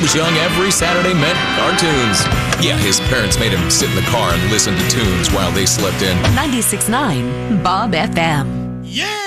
was young, every Saturday meant cartoons. Yeah, his parents made him sit in the car and listen to tunes while they slept in. 96.9 Bob FM. Yeah!